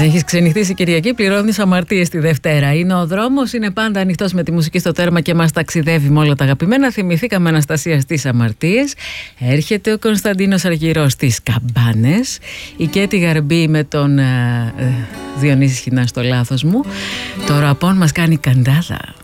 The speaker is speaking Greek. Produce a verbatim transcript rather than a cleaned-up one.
Έχεις ξενυχτήσει Κυριακή, πληρώνεις αμαρτίες τη Δευτέρα. Είναι ο δρόμος, είναι πάντα ανοιχτός με τη μουσική στο τέρμα και μας ταξιδεύει με όλα τα αγαπημένα. Θυμηθήκαμε Αναστασία στις αμαρτίες. Έρχεται ο Κωνσταντίνος Αργυρός στις καμπάνες. Η Κέτη Γαρμπή με τον ε, ε, Διονύση Σχοινά στο λάθος μου. Το ραπών μας κάνει καντάδα.